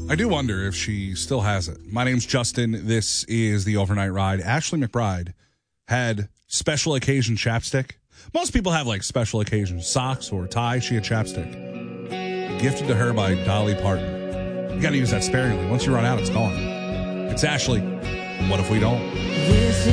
I do wonder if she still has it. My name's Justin. This is the Overnight Ride. Ashley McBride had special occasion chapstick. Most people have like special occasion socks or tie. She had chapstick. Gifted to her by Dolly Parton. You got to use that sparingly. Once you run out, it's gone. It's Ashley. What if we don't?